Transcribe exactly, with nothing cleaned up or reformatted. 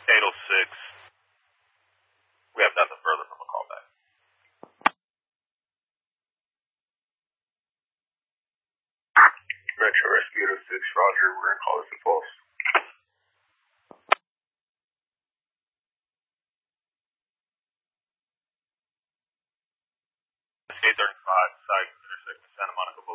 eight oh six. We have nothing further from a callback. Metro Rescue eight oh six, Roger, we're going to call this a false. eight thirty-five, site intersecting Santa Monica